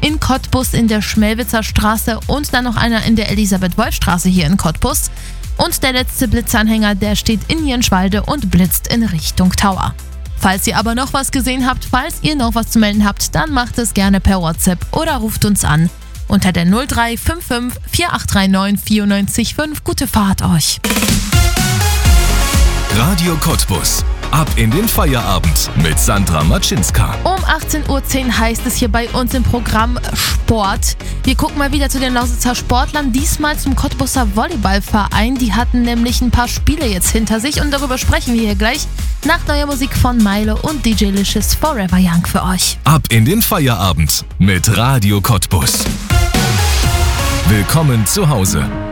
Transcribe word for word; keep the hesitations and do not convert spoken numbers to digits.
in Cottbus in der Schmelwitzer Straße und dann noch einer in der Elisabeth-Wolf-Straße hier in Cottbus. Und der letzte Blitzanhänger, der steht in Jenschwalde und blitzt in Richtung Tower. Falls ihr aber noch was gesehen habt, falls ihr noch was zu melden habt, dann macht es gerne per WhatsApp oder ruft uns an unter der null drei fünf fünf vier acht drei neun vier neun fünf. Gute Fahrt euch! Radio Cottbus. Ab in den Feierabend mit Sandra Matschinska. Um achtzehn Uhr zehn heißt es hier bei uns im Programm Sport. Wir gucken mal wieder zu den Lausitzer Sportlern, diesmal zum Cottbuser Volleyballverein. Die hatten nämlich ein paar Spiele jetzt hinter sich und darüber sprechen wir hier gleich nach neuer Musik von Milo und D J Licious Forever Young für euch. Ab in den Feierabend mit Radio Cottbus. Willkommen zu Hause.